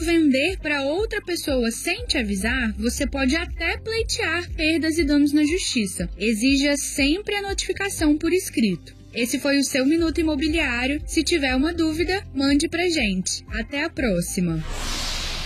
vender para outra pessoa sem te avisar, você pode até pleitear perdas e danos na justiça. Exija sempre a notificação por escrito. Esse foi o seu Minuto Imobiliário. Se tiver uma dúvida, mande pra gente. Até a próxima!